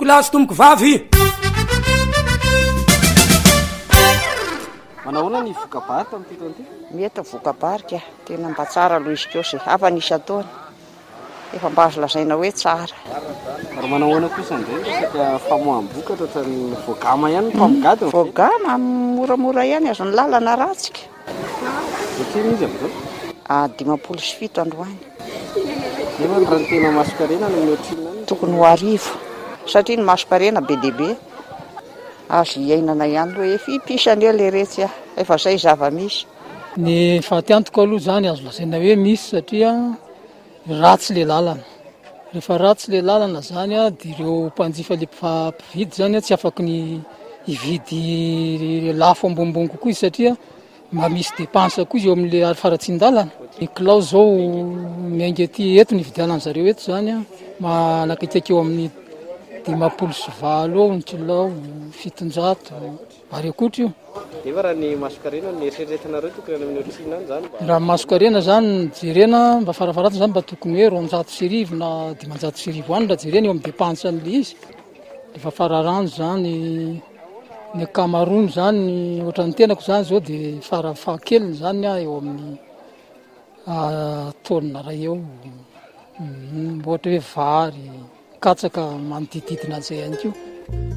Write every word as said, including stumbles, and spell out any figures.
lazo tomboko vavy. Manahoana ny vokabary tamin'ity taona ity? Mety vokabary ka tena mba tsara aloha izy koa se hafa nisy ataony efa mba azo lazaina hoe tsara. Ary manahoana kosa indray resaka famoaham-bokatra ohatran'ny voagama ihany no mpamogadiny? Voagama moramora ihany azo ny lalana ratsika. Satria mizy amin'izao? Ah, dimampolo sy fito androany. Nefa ny raha ny tena masokarena no mihoatrina any? Tokony ho arivo satria ny masokarena be dia be azo iainana ihany hoe fipisany eo le retsy ah efa izay zava-misy. Ny fahateantoko aloha zany azo lazaina hoe misy satria ratsy le lalana. Rehefa ratsy le lalana zany a dia ireo mpanjifa le mpividy zany a tsy afaky ny hividy lafo ambonimbony kokoa izy satria mba misy dépense koa izy eo amin'le faratsin-dalana. Ny kilao zao miainga aty eto ny vidianana zareo eto zany a manakaiky eo amin'ny dimampolo sy valo eo ny kilao, fitonjato ary akoatra io. Efa raha ny masokarena ny eritreretinareo tokony any amin'ny otrina any zany? Raha masokarena zany jerena mba farafaratiny zany mba tokony hoe roanjato sy arivo na dimanjato sy arivo any raha jerena eo amin'ny dépense an'le izy. Efa fararano zany ny ankamaroany zany ohatran'ny tenako zany zao dia farafahakeliny zany a eo amin'ny taonina iray eo. Ohatra hoe vary, katsaka manodididina an'izay ihany koa.